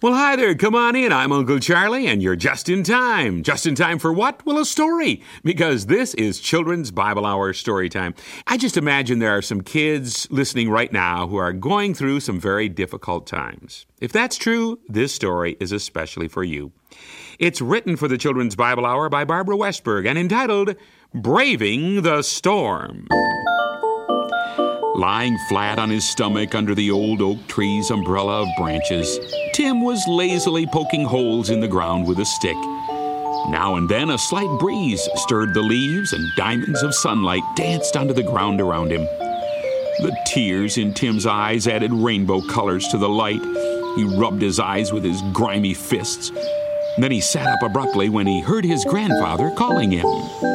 Well, hi there. Come on in. I'm Uncle Charlie, and you're just in time. Just in time for what? Well, a story. Because this is Children's Bible Hour Story Time. I just imagine there are some kids listening right now who are going through some very difficult times. If that's true, this story is especially for you. It's written for the Children's Bible Hour by Barbara Westberg and entitled Braving the Storm. Lying flat on his stomach under the old oak tree's umbrella of branches, Tim was lazily poking holes in the ground with a stick. Now and then a slight breeze stirred the leaves and diamonds of sunlight danced onto the ground around him. The tears in Tim's eyes added rainbow colors to the light. He rubbed his eyes with his grimy fists. Then he sat up abruptly when he heard his grandfather calling him.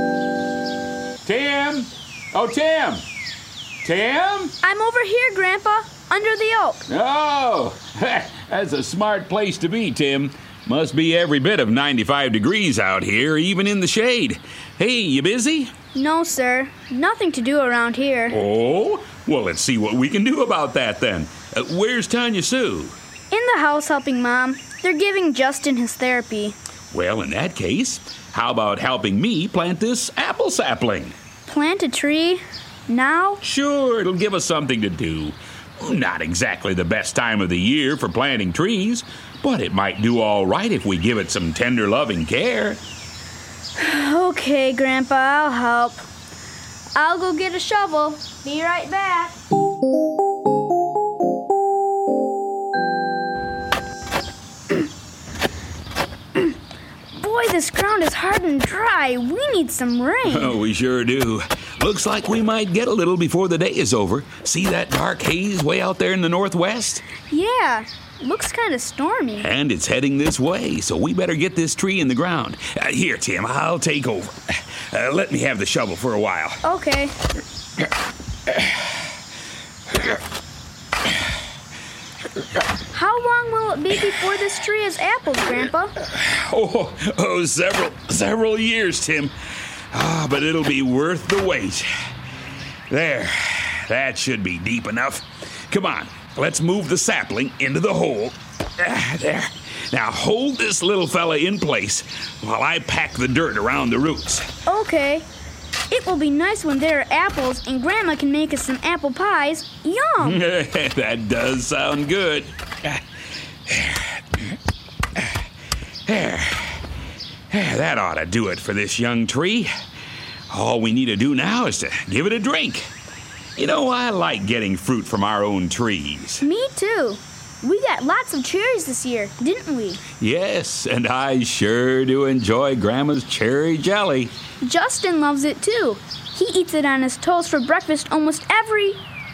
Tim! Oh, Tim! Tim? I'm over here, Grandpa, under the oak. Oh, that's a smart place to be, Tim. Must be every bit of 95 degrees out here, even in the shade. Hey, you busy? No, sir. Nothing to do around here. Oh? Well, let's see what we can do about that then. Where's Tanya Sue? In the house helping Mom. They're giving Justin his therapy. Well, in that case, how about helping me plant this apple sapling? Plant a tree? Now? Sure, it'll give us something to do. Not exactly the best time of the year for planting trees, but it might do all right if we give it some tender, loving care. Okay, Grandpa, I'll help. I'll go get a shovel. Be right back. Boy, this ground is hard and dry. We need some rain. Oh, we sure do. Looks like we might get a little before the day is over. See that dark haze way out there in the northwest? Yeah, looks kind of stormy. And it's heading this way, so we better get this tree in the ground. Here, Tim, I'll take over. Let me have the shovel for a while. Okay. How long will it be before this tree has apples, Grandpa? Several years, Tim. But it'll be worth the wait. There, that should be deep enough. Come on, let's move the sapling into the hole. There. Now hold this little fella in place while I pack the dirt around the roots. Okay. It will be nice when there are apples and Grandma can make us some apple pies. Yum! That does sound good. There. That ought to do it for this young tree. All we need to do now is to give it a drink. You know, I like getting fruit from our own trees. Me too. We got lots of cherries this year, didn't we? Yes, and I sure do enjoy Grandma's cherry jelly. Justin loves it too. He eats it on his toast for breakfast almost every...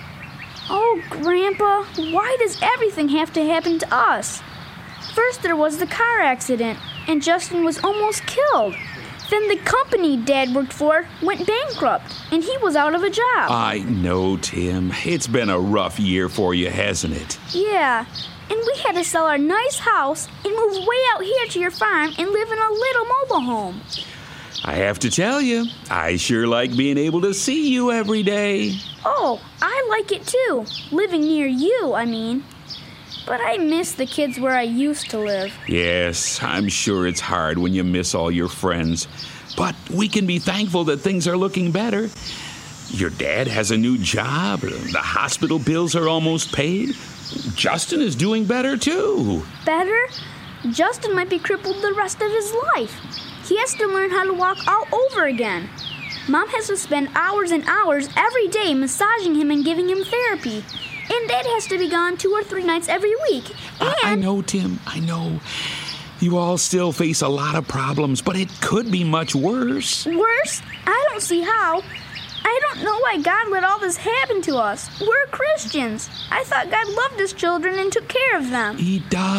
Oh, Grandpa, why does everything have to happen to us? First there was the car accident, and Justin was almost killed. Then the company Dad worked for went bankrupt, and he was out of a job. I know, Tim. It's been a rough year for you, hasn't it? Yeah, and we had to sell our nice house and move way out here to your farm and live in a little mobile home. I have to tell you, I sure like being able to see you every day. Oh, I like it too. Living near you, I mean. But I miss the kids where I used to live. Yes, I'm sure it's hard when you miss all your friends. But we can be thankful that things are looking better. Your dad has a new job. The hospital bills are almost paid. Justin is doing better, too. Better? Justin might be crippled the rest of his life. He has to learn how to walk all over again. Mom has to spend hours and hours every day massaging him and giving him therapy. And Dad has to be gone 2 or 3 nights every week. And I know, Tim, I know. You all still face a lot of problems, but it could be much worse. Worse? I don't see how. I don't know why God let all this happen to us. We're Christians. I thought God loved his children and took care of them. He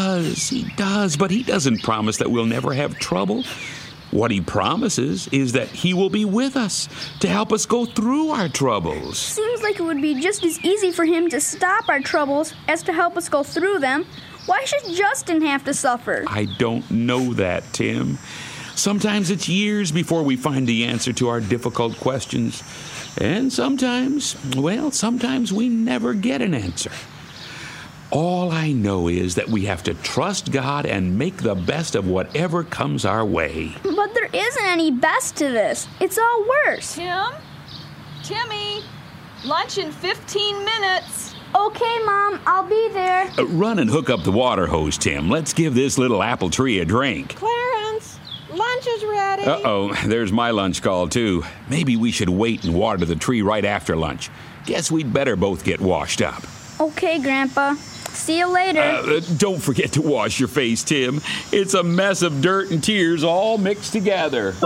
does, but he doesn't promise that we'll never have trouble. What he promises is that he will be with us to help us go through our troubles. Seems like it would be just as easy for him to stop our troubles as to help us go through them. Why should Justin have to suffer? I don't know that, Tim. Sometimes it's years before we find the answer to our difficult questions. And sometimes we never get an answer. All I know is that we have to trust God and make the best of whatever comes our way. But there isn't any best to this. It's all worse. Timmy, lunch in 15 minutes. Okay, Mom, I'll be there. Run and hook up the water hose, Tim. Let's give this little apple tree a drink. Clarence, lunch is ready. Uh-oh, there's my lunch call, too. Maybe we should wait and water the tree right after lunch. Guess we'd better both get washed up. Okay, Grandpa. See you later. Don't forget to wash your face, Tim. It's a mess of dirt and tears all mixed together.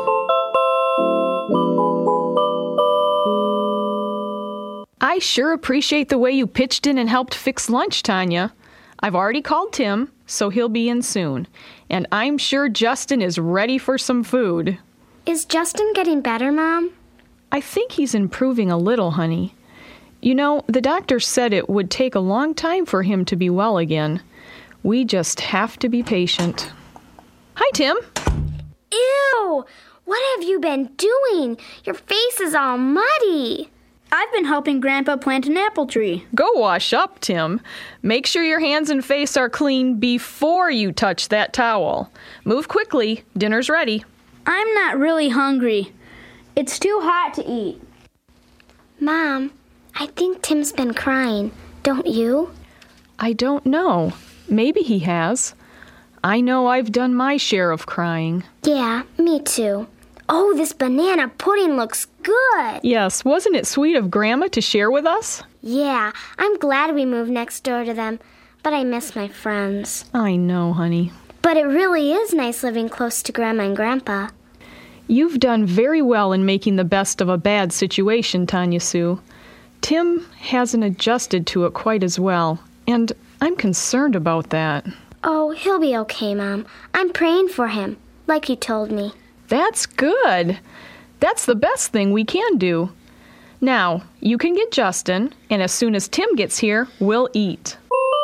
I sure appreciate the way you pitched in and helped fix lunch, Tanya. I've already called Tim, so he'll be in soon. And I'm sure Justin is ready for some food. Is Justin getting better, Mom? I think he's improving a little, honey. You know, the doctor said it would take a long time for him to be well again. We just have to be patient. Hi, Tim. Ew! What have you been doing? Your face is all muddy. I've been helping Grandpa plant an apple tree. Go wash up, Tim. Make sure your hands and face are clean before you touch that towel. Move quickly. Dinner's ready. I'm not really hungry. It's too hot to eat. Mom, I think Tim's been crying. Don't you? I don't know. Maybe he has. I know I've done my share of crying. Yeah, me too. Oh, this banana pudding looks good. Yes, wasn't it sweet of Grandma to share with us? Yeah, I'm glad we moved next door to them, but I miss my friends. I know, honey. But it really is nice living close to Grandma and Grandpa. You've done very well in making the best of a bad situation, Tanya Sue. Tim hasn't adjusted to it quite as well, and I'm concerned about that. Oh, he'll be okay, Mom. I'm praying for him, like you told me. That's good. That's the best thing we can do. Now, you can get Justin, and as soon as Tim gets here, we'll eat.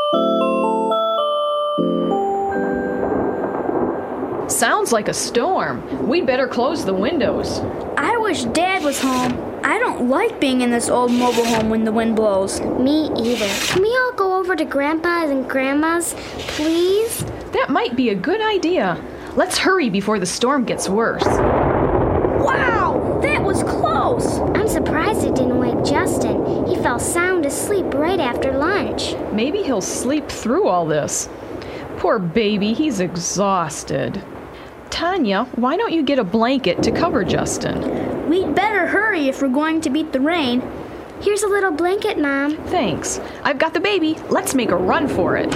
Sounds like a storm. We'd better close the windows. I wish Dad was home. I don't like being in this old mobile home when the wind blows. Me either. Can we all go over to Grandpa's and Grandma's, please? That might be a good idea. Let's hurry before the storm gets worse. Wow, that was close. I'm surprised it didn't wake Justin. He fell sound asleep right after lunch. Maybe he'll sleep through all this. Poor baby, he's exhausted. Tanya, why don't you get a blanket to cover Justin? We'd better hurry if we're going to beat the rain. Here's a little blanket, Mom. Thanks. I've got the baby. Let's make a run for it.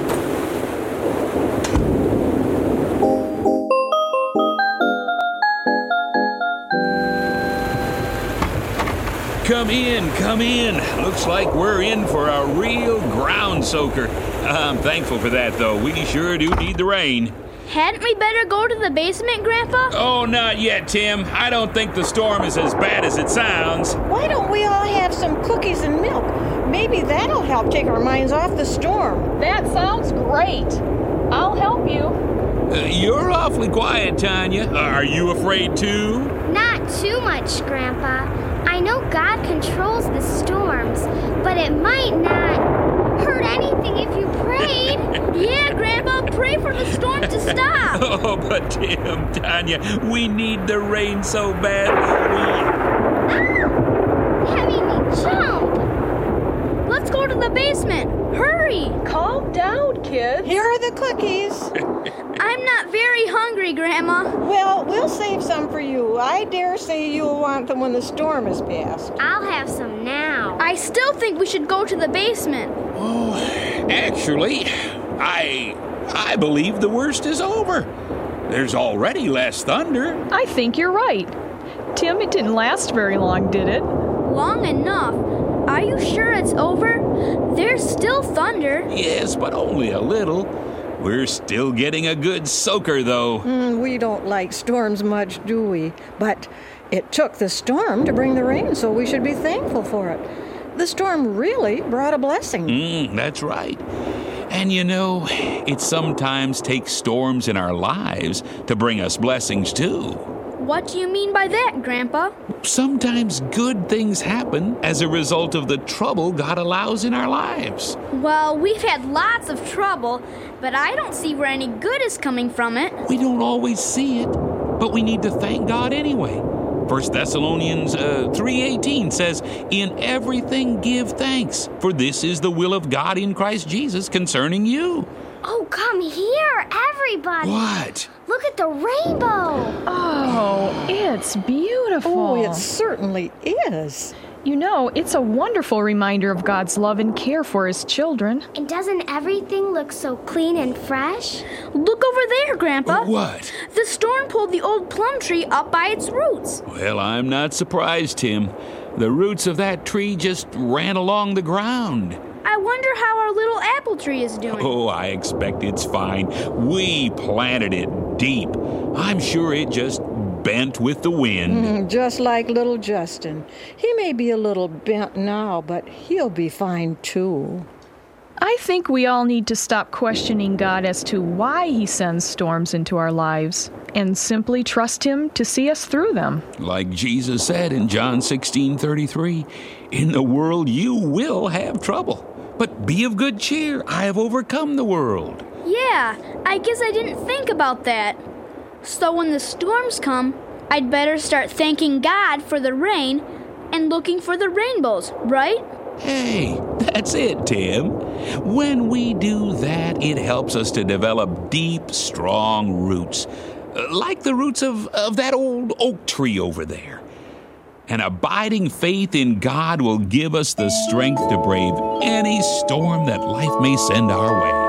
Come in, come in. Looks like we're in for a real ground soaker. I'm thankful for that, though. We sure do need the rain. Hadn't we better go to the basement, Grandpa? Oh, not yet, Tim. I don't think the storm is as bad as it sounds. Why don't we all have some cookies and milk? Maybe that'll help take our minds off the storm. That sounds great. I'll help you. You're awfully quiet, Tanya. Are you afraid, too? Not too much, Grandpa. I know God controls the storms, but it might not hurt anything if you prayed. Yeah, Grandpa, pray for the storm to stop. Oh, but Tim, Tanya, we need the rain so bad. Having me jump. Let's go to the basement. Hurry. Calm down, kids. Here are the cookies. I'm not very hungry, Grandma. Well, we'll save some for you. I dare say you'll want them when the storm is past. I'll have some now. I still think we should go to the basement. Oh, actually, I believe the worst is over. There's already less thunder. I think you're right. Tim, it didn't last very long, did it? Long enough. Are you sure it's over? There's still thunder. Yes, but only a little. We're still getting a good soaker, though. We don't like storms much, do we? But it took the storm to bring the rain, so we should be thankful for it. The storm really brought a blessing. That's right. And you know, it sometimes takes storms in our lives to bring us blessings, too. What do you mean by that, Grandpa? Sometimes good things happen as a result of the trouble God allows in our lives. Well, we've had lots of trouble, but I don't see where any good is coming from it. We don't always see it, but we need to thank God anyway. 1 Thessalonians 3:18 says, "In everything give thanks, for this is the will of God in Christ Jesus concerning you." Oh, come here, everybody. What? Look at the rainbow. Oh, it's beautiful. Oh, it certainly is. You know, it's a wonderful reminder of God's love and care for his children. And doesn't everything look so clean and fresh? Look over there, Grandpa. What? The storm pulled the old plum tree up by its roots. Well, I'm not surprised, Tim. The roots of that tree just ran along the ground. I wonder how our little apple tree is doing. Oh, I expect it's fine. We planted it deep. I'm sure it just bent with the wind. Just like little Justin. He may be a little bent now, but he'll be fine too. I think we all need to stop questioning God as to why he sends storms into our lives and simply trust him to see us through them. Like Jesus said in John 16:33, "In the world you will have trouble, but be of good cheer. I have overcome the world." Yeah, I guess I didn't think about that. So when the storms come, I'd better start thanking God for the rain and looking for the rainbows, right? Hey, that's it, Tim. When we do that, it helps us to develop deep, strong roots, like the roots of that old oak tree over there. An abiding faith in God will give us the strength to brave any storm that life may send our way.